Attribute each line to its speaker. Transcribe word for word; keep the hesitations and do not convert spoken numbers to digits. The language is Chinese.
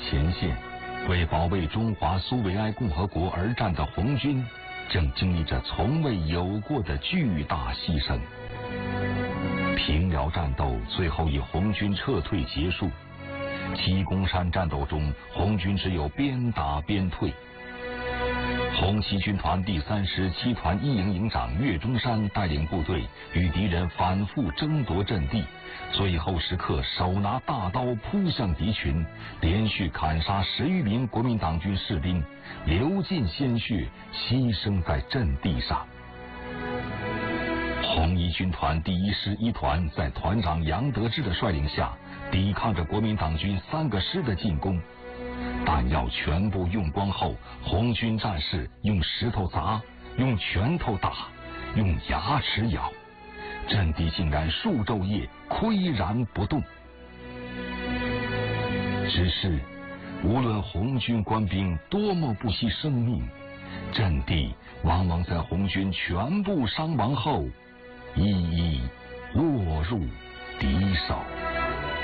Speaker 1: 前线，为保卫中华苏维埃共和国而战的红军，正经历着从未有过的巨大牺牲。平辽战斗最后以红军撤退结束。鸡公山战斗中，红军只有边打边退。红七军团第三师七团一营营长岳中山带领部队与敌人反复争夺阵地，最后时刻手拿大刀扑向敌群，连续砍杀十余名国民党军士兵，流尽鲜血，牺牲在阵地上。红一军团第一师一团在团长杨得志的率领下，抵抗着国民党军三个师的进攻。弹药全部用光后，红军战士用石头砸，用拳头打，用牙齿咬，阵地竟然数昼夜岿然不动。只是无论红军官兵多么不惜生命，阵地往往在红军全部伤亡后一一落入敌手。